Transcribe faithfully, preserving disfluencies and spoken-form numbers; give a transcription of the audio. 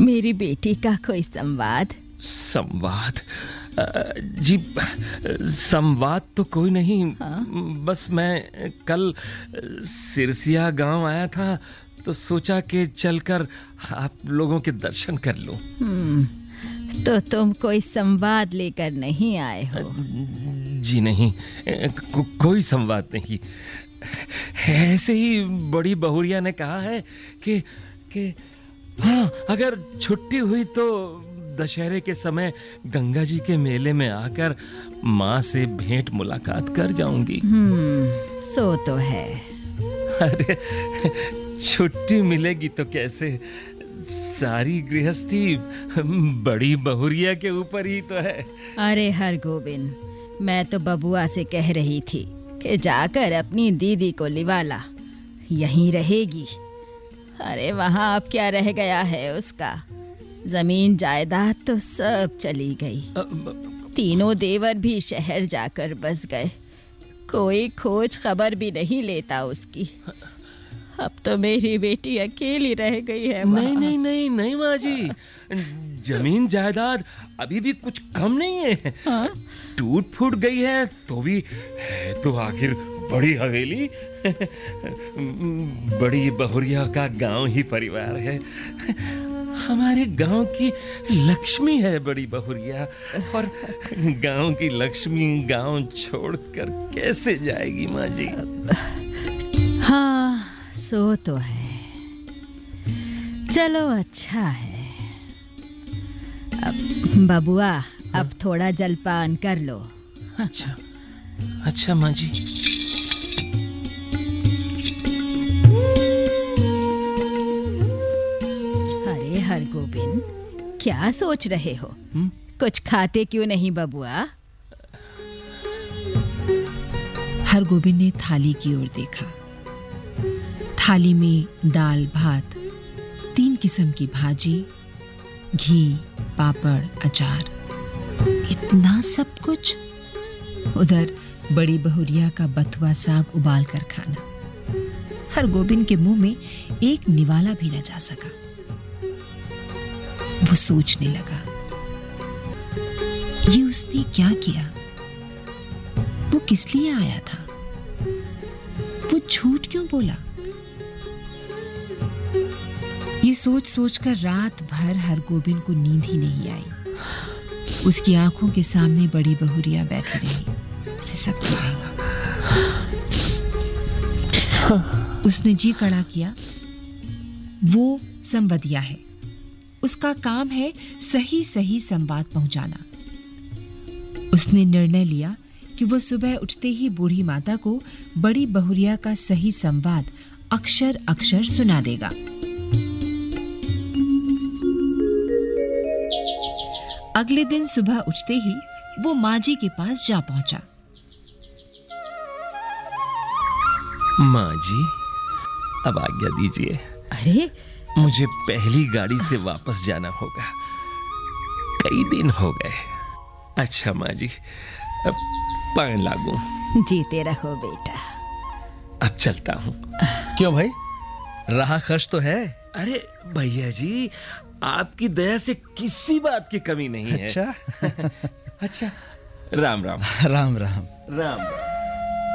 मेरी बेटी का कोई संवाद? संवाद? जी संवाद तो कोई नहीं। हाँ? बस मैं कल सिरसिया गांव आया था तो सोचा कि चलकर आप लोगों के दर्शन कर लूं। हम्म, तो तुम कोई संवाद लेकर नहीं आए हो? जी नहीं, को, कोई संवाद नहीं। ऐसे ही बड़ी बहुरिया ने कहा है कि कि हाँ, अगर छुट्टी हुई तो दशहरे के समय गंगा जी के मेले में आकर माँ से भेंट मुलाकात कर जाऊंगी। हम्म, सो तो है। अरे छुट्टी मिलेगी तो कैसे, सारी गृहस्थी बड़ी बहुरिया के ऊपर ही तो है। अरे हरगोविंद, मैं तो बबुआ से कह रही थी कि जाकर अपनी दीदी को लिवा ला, यहीं रहेगी। अरे वहाँ अब क्या रह गया है उसका, जमीन जायदाद तो सब चली गई। तीनों देवर भी शहर जाकर बस गए, कोई खोज खबर भी नहीं लेता उसकी। अब तो मेरी बेटी अकेली रह गई है। नहीं नहीं नहीं नहीं माँ जी, जमीन जायदाद अभी भी कुछ कम नहीं है। हाँ? टूट फूट गई है तो भी है तो आखिर बड़ी हवेली। बड़ी बहुरिया का गांव ही परिवार है। हमारे गांव की लक्ष्मी है बड़ी बहुरिया, और गांव की लक्ष्मी गांव छोड़कर कैसे जाएगी माँ जी? हाँ सो तो है। चलो अच्छा है। अब बबुआ, अब थोड़ा जलपान कर लो। अच्छा अच्छा माँ जी। अरे हरगोविंद, क्या सोच रहे हो? हुँ? कुछ खाते क्यों नहीं बबुआ? हरगोविंद ने थाली की ओर देखा। थाली में दाल भात, तीन किस्म की भाजी, घी, पापड़, अचार, इतना सब कुछ। उधर बड़ी बहुरिया का बथुआ साग उबाल कर खाना। हरगोविंद के मुंह में एक निवाला भी न जा सका। वो सोचने लगा, ये उसने क्या किया? वो किस लिए आया था? वो झूठ क्यों बोला? ये सोच सोचकर रात भर हरगोविंद को नींद ही नहीं आई। उसकी आंखों के सामने बड़ी बहुरिया बैठी रही, सिसकती रही। उसने जी कड़ा किया, वो संवदिया है, उसका काम है सही सही संवाद पहुंचाना। उसने निर्णय लिया कि वो सुबह उठते ही बूढ़ी माता को बड़ी बहुरिया का सही संवाद अक्षर अक्षर सुना देगा। अगले दिन सुबह उठते ही वो माँ जी के पास जा पहुंचा। माँ जी, अब आज्ञा दीजिए। अरे, मुझे पहली गाड़ी से वापस जाना होगा, कई दिन हो गए। अच्छा माँ जी, अब पान लागू। जीते रहो बेटा। अब चलता हूँ। क्यों भाई, राह खर्च तो है। अरे भैया जी, आपकी दया से किसी बात की कमी नहीं है। अच्छा अच्छा, राम राम। राम राम राम राम।